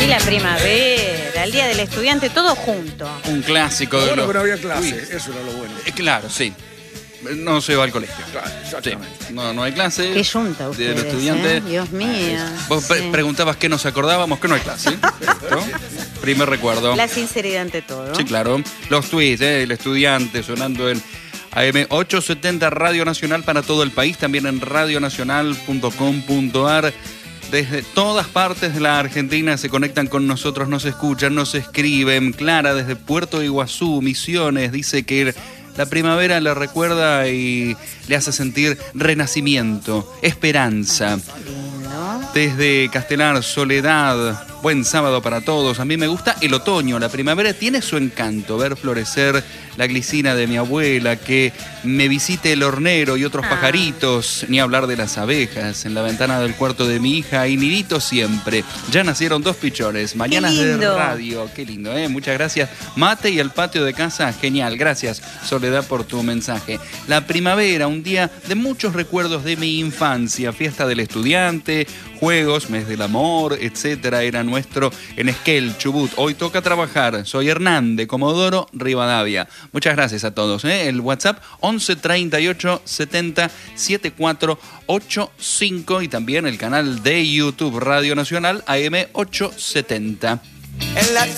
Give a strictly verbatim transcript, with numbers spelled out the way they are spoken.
la primavera, el día del estudiante, todo junto. Un clásico de Bueno, los... que no había clase, Uy. eso era lo bueno. Eh, claro, sí. No se va al colegio. Claro, exactamente. Sí. No, no hay clase. Qué yunta De ustedes, los estudiantes. ¿eh? Dios mío. Vos pre- Sí. preguntabas qué nos acordábamos, que no hay clase. Perfecto. Primer recuerdo. La sinceridad ante todo. Sí, claro. Los tweets, ¿eh? El estudiante sonando en A M ochocientos setenta Radio Nacional para todo el país, también en radio nacional punto com punto a r. Desde todas partes de la Argentina se conectan con nosotros, nos escuchan, nos escriben. Clara, desde Puerto Iguazú, Misiones, dice que la primavera le recuerda y le hace sentir renacimiento, esperanza. Lindo. Desde Castelar, Soledad, buen sábado para todos. A mí me gusta el otoño, la primavera tiene su encanto. Ver florecer la glicina de mi abuela, que me visite el hornero y otros Ah. pajaritos, ni hablar de las abejas. En la ventana del cuarto de mi hija hay niditos siempre. Ya nacieron dos pichones, mañanas de lindo. radio. Qué lindo, ¿eh? Muchas gracias. Mate y el patio de casa, genial. Gracias, Soledad, por tu mensaje. La primavera, un día de muchos recuerdos de mi infancia. Fiesta del estudiante, juegos, mes del amor, etcétera. Era nuestro en Esquel, Chubut. Hoy toca trabajar. Soy Hernán de Comodoro, Rivadavia. Muchas gracias a todos, ¿eh? El WhatsApp once treinta y ocho setenta setenta y cuatro ochenta y cinco y también el canal de YouTube Radio Nacional A M ochocientos setenta. En la